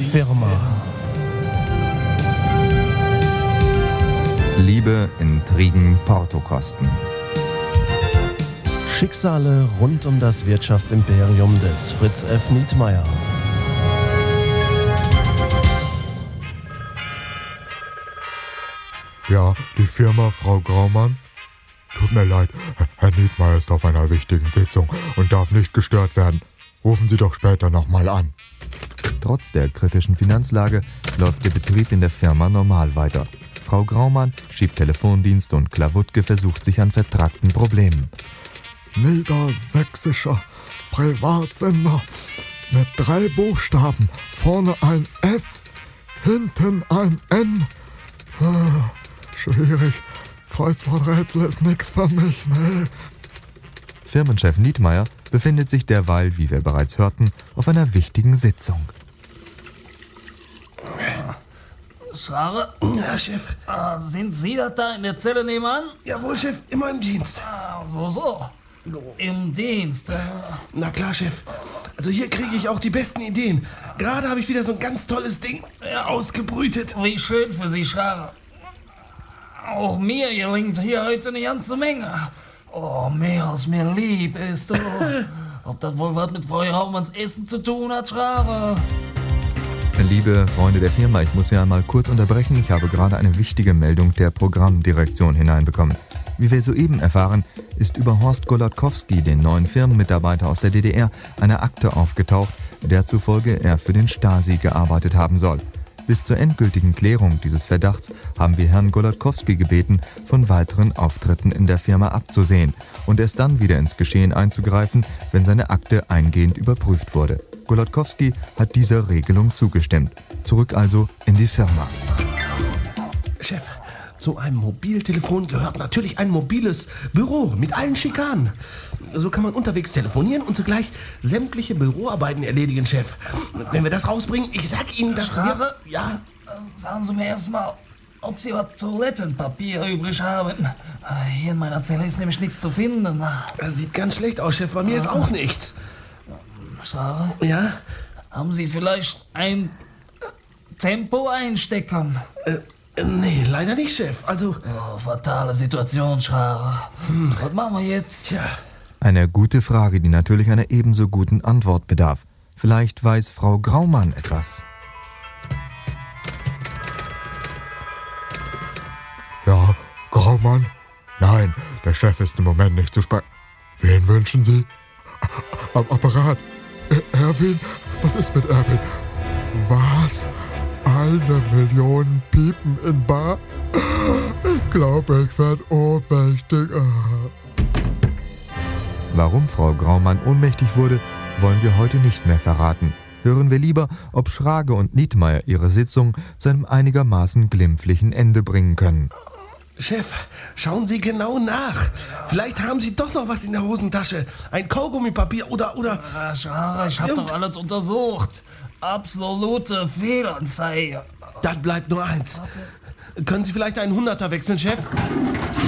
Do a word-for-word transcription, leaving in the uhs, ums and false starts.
Firma. Liebe, Intrigen, Portokosten. Schicksale rund um das Wirtschaftsimperium des Fritz F. Nietmeyer. Ja, die Firma, Frau Graumann? Tut mir leid, Herr Nietmeyer ist auf einer wichtigen Sitzung und darf nicht gestört werden. Rufen Sie doch später nochmal an. Trotz der kritischen Finanzlage läuft der Betrieb in der Firma normal weiter. Frau Graumann schiebt Telefondienst und Klawutke versucht sich an vertragten Problemen. Niedersächsischer Privatsender mit drei Buchstaben, vorne ein F, hinten ein N. Schwierig. Kreuzworträtsel ist nix für mich, ne? Firmenchef Nietmeyer befindet sich derweil, wie wir bereits hörten, auf einer wichtigen Sitzung. Schare? Ja, Chef. Ah, sind Sie das da in der Zelle nebenan? Jawohl, Chef, immer im Dienst. Ah, so, so. Im Dienst. Na klar, Chef. Also hier kriege ich auch die besten Ideen. Gerade habe ich wieder so ein ganz tolles Ding ausgebrütet. Wie schön für Sie, Schare. Auch mir gelingt hier heute eine ganze Menge. Oh, mehr als mir lieb ist. Oh. Ob das wohl was mit Frau Hauptmanns Essen zu tun hat, Schare? Liebe Freunde der Firma, ich muss ja mal kurz unterbrechen. Ich habe gerade eine wichtige Meldung der Programmdirektion hineinbekommen. Wie wir soeben erfahren, ist über Horst Golodkowski, den neuen Firmenmitarbeiter aus der D D R, eine Akte aufgetaucht, der zufolge er für den Stasi gearbeitet haben soll. Bis zur endgültigen Klärung dieses Verdachts haben wir Herrn Golodkowski gebeten, von weiteren Auftritten in der Firma abzusehen und erst dann wieder ins Geschehen einzugreifen, wenn seine Akte eingehend überprüft wurde. Golodkowski hat dieser Regelung zugestimmt. Zurück also in die Firma. Chef, zu einem Mobiltelefon gehört natürlich ein mobiles Büro mit allen Schikanen. So kann man unterwegs telefonieren und zugleich sämtliche Büroarbeiten erledigen, Chef. Wenn wir das rausbringen, ich sag Ihnen, dass Schade. wir... Ja, Sagen Sie mir erstmal, ob Sie was Toilettenpapier übrig haben. Hier in meiner Zelle ist nämlich nichts zu finden. das sieht ganz schlecht aus, Chef. Bei mir ist auch nichts. Schade. Ja? Haben Sie vielleicht ein Tempo einstecken? Äh, nee, leider nicht, Chef. Also... Oh, fatale Situation, Schare. Hm. Was machen wir jetzt? Tja... Eine gute Frage, die natürlich einer ebenso guten Antwort bedarf. Vielleicht weiß Frau Graumann etwas. Ja, Graumann? Nein, der Chef ist im Moment nicht zu sprechen. Wen wünschen Sie? Am Apparat. Er- Erwin? Was ist mit Erwin? Was? Eine Million Piepen in Bar? Ich glaube, ich werde ohnmächtig. Warum Frau Graumann ohnmächtig wurde, wollen wir heute nicht mehr verraten. Hören wir lieber, ob Schrage und Nietmeyer ihre Sitzung zu einem einigermaßen glimpflichen Ende bringen können. Chef, schauen Sie genau nach. Vielleicht haben Sie doch noch was in der Hosentasche. Ein Kaugummipapier oder... oder Ah, Schare, ich hab doch alles untersucht. Absolute Fehlanzeige. Dann bleibt nur eins. Können Sie vielleicht einen Hunderter wechseln, Chef?